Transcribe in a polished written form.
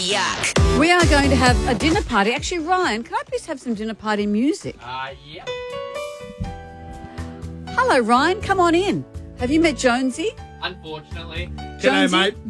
Yuck. We are going to have a dinner party. Actually, Ryan, can I please have some dinner party music? Yep. Hello, Ryan. Come on in. Have you met Jonesy? Unfortunately. Jonesy, G'day, mate.